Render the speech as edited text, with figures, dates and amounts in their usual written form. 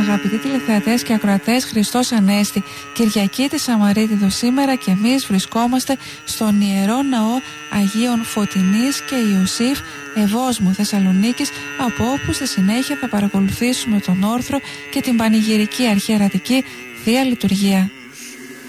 Αγαπητοί τηλεθεατές και ακροατές, Χριστός Ανέστη. Κυριακή της Σαμαρίτιδο σήμερα και εμείς βρισκόμαστε στον Ιερό Ναό Αγίων Φωτεινής και Ιωσήφ Ευόσμου Θεσσαλονίκης, από όπου στη συνέχεια θα παρακολουθήσουμε τον όρθρο και την πανηγυρική αρχιερατική Θεία Λειτουργία.